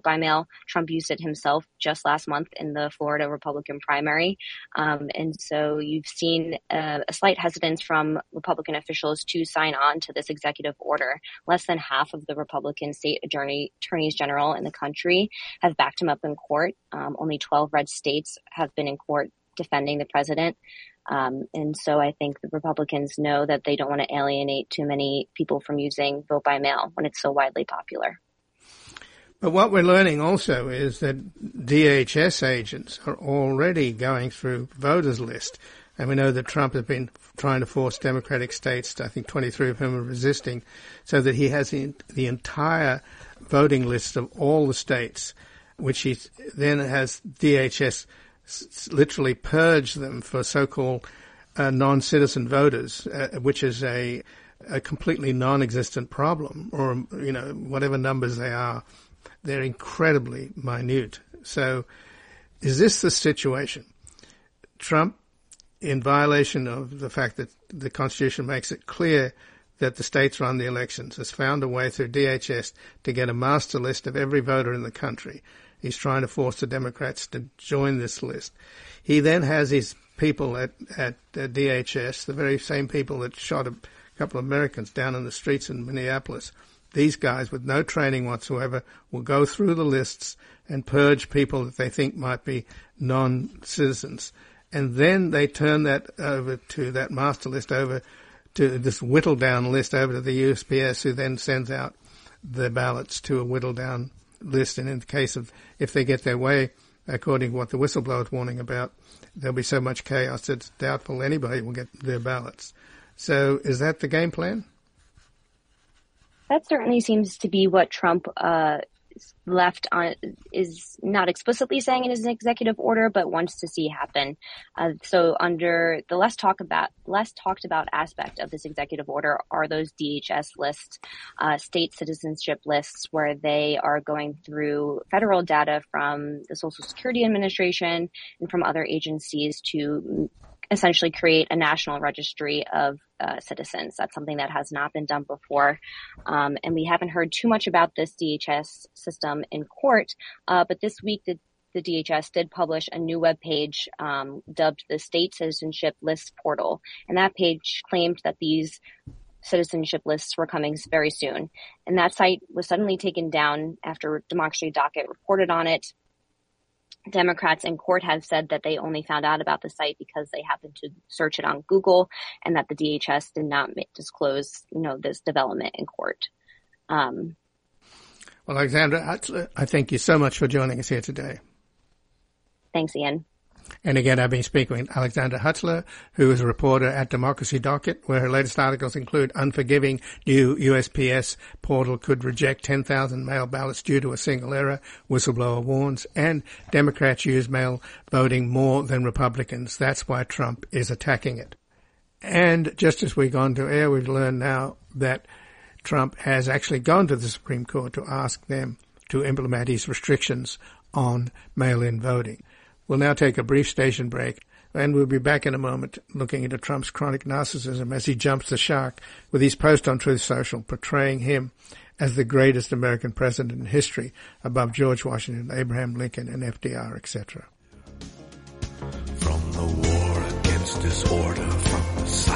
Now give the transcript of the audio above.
by mail. Trump used it himself just last month in the Florida Republican primary. And so you've seen a slight hesitance from Republican officials to sign on to this executive order. Less than half of the Republican state attorneys general in the country have backed him up in court. Only 12 red states have been in court defending the president. And so I think the Republicans know that they don't want to alienate too many people from using vote by mail when it's so widely popular. But what we're learning also is that DHS agents are already going through voters' list. And we know that Trump has been trying to force Democratic states, I think 23 of whom are resisting, so that he has the entire voting list of all the states, which he then has DHS literally purge them for so-called non-citizen voters, which is a completely non-existent problem, or, whatever numbers they are, they're incredibly minute. So is this the situation? Trump, in violation of the fact that the Constitution makes it clear that the states run the elections, has found a way through DHS to get a master list of every voter in the country. He's trying to force the Democrats to join this list. He then has his people at DHS, the very same people that shot a couple of Americans down in the streets in Minneapolis. These guys, with no training whatsoever, will go through the lists and purge people that they think might be non-citizens. And then they turn that over to that master list, over to this whittled-down list, over to the USPS, who then sends out the ballots to a whittled-down list. And in the case of, if they get their way, according to what the whistleblower is warning about, there'll be so much chaos that it's doubtful anybody will get their ballots. So is that the game plan? That certainly seems to be what Trump left on, is not explicitly saying in his executive order, but wants to see happen. So under the less talked about aspect of this executive order are those DHS lists, state citizenship lists, where they are going through federal data from the Social Security Administration and from other agencies to essentially create a national registry of citizens. That's something that has not been done before. And we haven't heard too much about this DHS system in court. But this week, the DHS did publish a new webpage dubbed the State Citizenship List Portal. And that page claimed that these citizenship lists were coming very soon. And that site was suddenly taken down after Democracy Docket reported on it. Democrats in court have said that they only found out about the site because they happened to search it on Google, and that the DHS did not disclose, this development in court. Well, Alexandra Hutzler, I thank you so much for joining us here today. Thanks, Ian. And again, I've been speaking with Alexandra Hutzler, who is a reporter at Democracy Docket, where her latest articles include unforgiving new USPS portal could reject 10,000 mail ballots due to a single error, whistleblower warns, and Democrats use mail voting more than Republicans. That's why Trump is attacking it. And just as we've gone to air, we've learned now that Trump has actually gone to the Supreme Court to ask them to implement his restrictions on mail-in voting. We'll now take a brief station break, and we'll be back in a moment looking into Trump's chronic narcissism as he jumps the shark with his post on Truth Social, portraying him as the greatest American president in history, above George Washington, Abraham Lincoln, and FDR, etc. From the war against disorder, from the